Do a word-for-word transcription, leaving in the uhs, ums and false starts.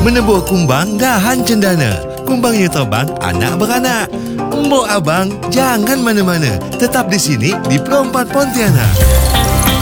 Menebur kumbang dahan cendana. Kumbangnya terbang, anak beranak. Mbok abang, jangan mana-mana. Tetap di sini di Perempat Pontianak.